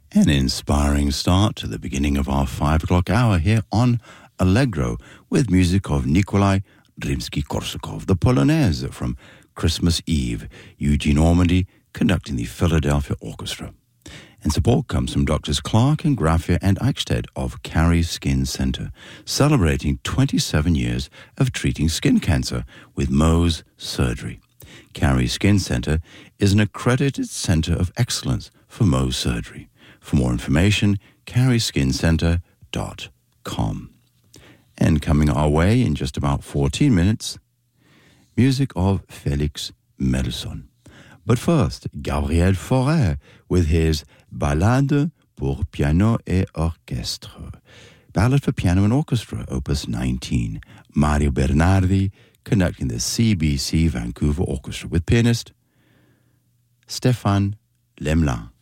An inspiring start to the beginning of our 5 o'clock hour here on Allegro with music of Nikolai Rimsky-Korsakov, the Polonaise from Christmas Eve, Eugene Ormandy conducting the Philadelphia Orchestra. And support comes from Drs. Clark and Graffia and Eichstädt of Carrie Skin Center, celebrating 27 years of treating skin cancer with Mohs surgery. Carrie Skin Center is an accredited center of excellence for Mohs surgery. For more information, carrieskincenter.com. And coming our way in just about 14 minutes, music of Felix Mendelssohn. But first, Gabriel Fauré with his Ballade pour piano et orchestre. Ballad for piano and orchestra, opus 19. Mario Bernardi conducting the CBC Vancouver Orchestra with pianist Stéphane Lemelin.